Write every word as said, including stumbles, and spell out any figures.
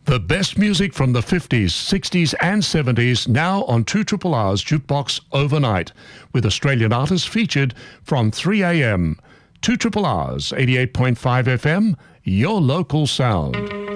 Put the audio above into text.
The best music from the fifties, sixties and seventies now on two R R's Jukebox Overnight, with Australian artists featured from three a m. two R R's eighty-eight point five F M, your local sound.